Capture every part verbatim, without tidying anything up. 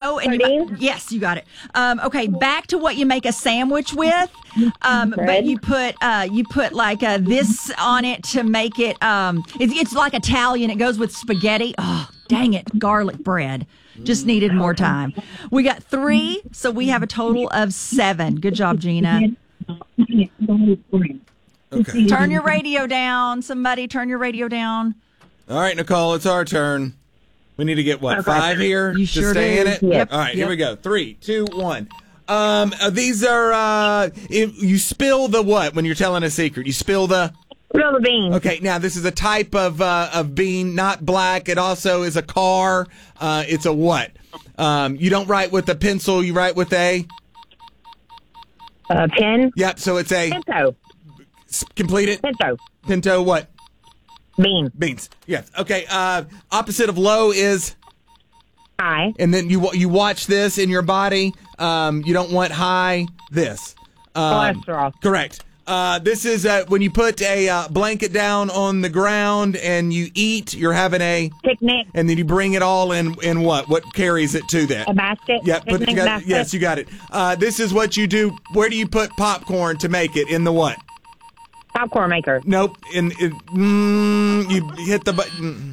No, and you, Sardines? yes, you got it. Um, okay, back to what you make a sandwich with. Um, but Bread? you put uh, you put like uh, this on it to make it. Um, it's, it's like Italian. It goes with spaghetti. Oh, dang it, garlic bread. Just needed more time. We got three, so we have a total of seven. Good job, Gina. Okay. Turn your radio down. Somebody turn your radio down. All right, Nicole, it's our turn. We need to get, what, Okay. five here You to sure stay do. in it? Yep. All right, here Yep. we go. Three, two, one. Um, uh, these are, uh, if you spill the what when you're telling a secret? You spill the... Spill the beans. Okay, now this is a type of uh, of bean, not black. It also is a car. Uh, it's a what? Um, you don't write with a pencil. You write with a... Uh, pen. Yep, so it's a... Pinto. s- Complete it. Pinto. Pinto what? Bean. Beans. Yes. Okay, uh, opposite of low is... High. And then you you watch this in your body. Um, you don't want high this. Um, Cholesterol. Correct. Uh, this is uh, when you put a uh, blanket down on the ground and you eat. You're having a, Picnic. and then you bring it all in. In what? What carries it to that? A basket. Yeah, put it Picnic together. basket. Yes, you got it. Uh, this is what you do. Where do you put popcorn to make it? In the what? Popcorn maker. Nope. In, in mm, you hit the button.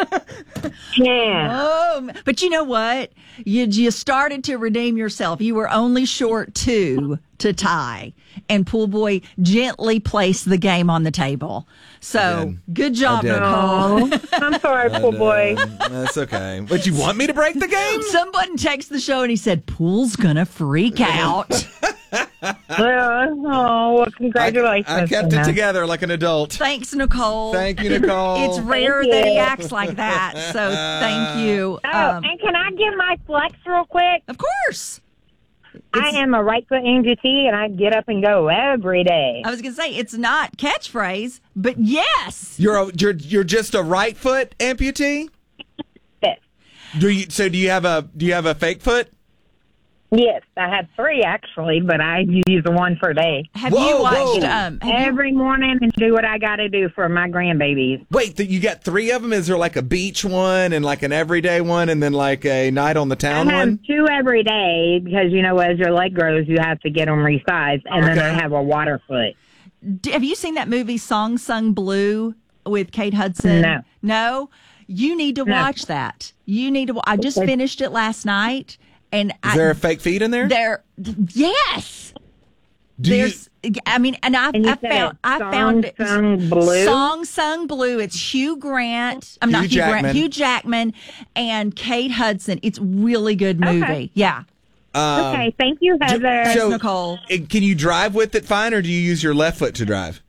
Yeah. Oh, but you know what? You you started to redeem yourself. You were only short two to tie, and Pool Boy gently placed the game on the table. So did. good job, I did. Nicole. Oh, I'm sorry, poor boy. Uh, that's okay. But you want me to break the game? Someone texted the show and he said, Pool's gonna freak out. Well, oh, well, congratulations. I kept it Tina. together like an adult. Thanks, Nicole. Thank you, Nicole. It's rare Thank that he you. acts like that. So thank you. Oh, Um, and can I give my flex real quick? of course. I am a right foot amputee, and I get up and go every day. I was gonna say it's not catchphrase, but yes. You're a, you're you're just a right foot amputee. Yes. Do you? So do you have a do you have a fake foot? Yes, I have three actually, but I use the one per day. Have Whoa, you watched? whoa. Um, have you- Every morning and do what I got to do for my grandbabies. Wait, th- you got three of them? Is there like a beach one and like an everyday one, and then like a night on the town I have one? two every day because, you know, as your leg grows, you have to get them resized. And then Okay. I have a water foot. D- have you seen that movie Song Sung Blue with Kate Hudson? No. No? You need to No. watch that. You need to. wa- I just Okay. finished it last night, and Is I, there a fake feet in there? there. Yes. Do you, There's. I mean, and I, And you I said found. I Song found it. Sung Blue? Song Sung Blue. It's Hugh Grant. I'm not Hugh Hugh Jackman. Grant. Hugh Jackman and Kate Hudson. It's a really good movie. Okay. Yeah. um, Okay, thank you, Heather. Thanks, Nicole. uh, Can you drive with it fine, or do you use your left foot to drive?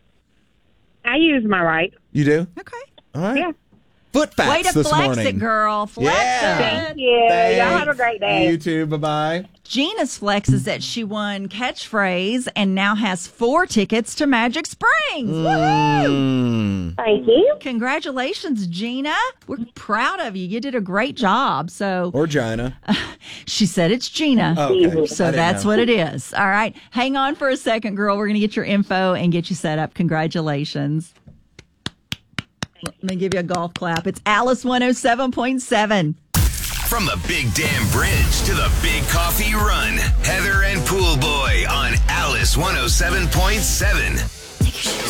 I use my right. You do. Okay. All right. Yeah. Foot facts Way to this flex morning. it, girl. Flex Yeah. it. Thank you. Y'all have a great day. You too. Bye bye. Gina's flex is that she won catchphrase and now has four tickets to Magic Springs. Woohoo! Mm. Thank you. Congratulations, Gina. We're proud of you. You did a great job. So Or Gina. she said it's Gina. Oh, okay. I So didn't that's know. what it is. All right. Hang on for a second, girl. We're going to get your info and get you set up. Congratulations. Let me give you a golf clap. It's Alice one oh seven point seven. From the Big Dam Bridge to the Big Coffee Run, Heather and Pool Boy on Alice one oh seven point seven.